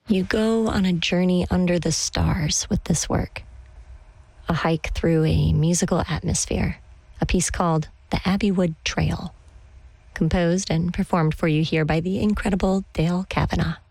You go on a journey under the stars with this work, a hike through a musical atmosphere, a piece called The Abbeywood Trail, composed and performed for you here by the incredible Dale Kavanaugh.